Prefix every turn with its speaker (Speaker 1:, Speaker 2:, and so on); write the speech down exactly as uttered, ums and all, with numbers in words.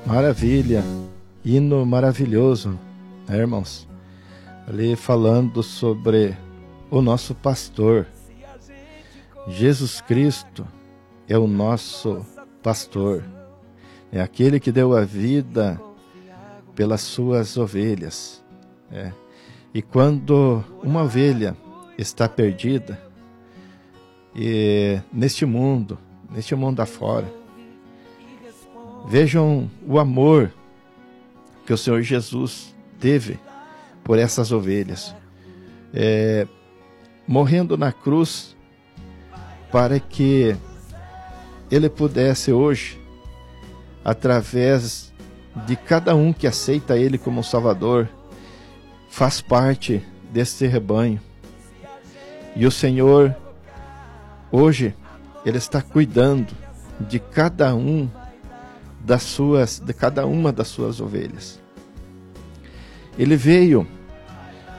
Speaker 1: Maravilha, hino maravilhoso, né, irmãos? Ali falando sobre o nosso pastor. Jesus Cristo é o nosso pastor, é aquele que deu a vida pelas suas ovelhas. É. E quando uma ovelha está perdida, e neste mundo, neste mundo afora, vejam o amor que o Senhor Jesus teve por essas ovelhas, é, morrendo na cruz para que Ele pudesse hoje, através de cada um que aceita Ele como Salvador, faz parte desse rebanho. E o Senhor, hoje, Ele está cuidando de cada um das suas, de cada uma das suas ovelhas. Ele veio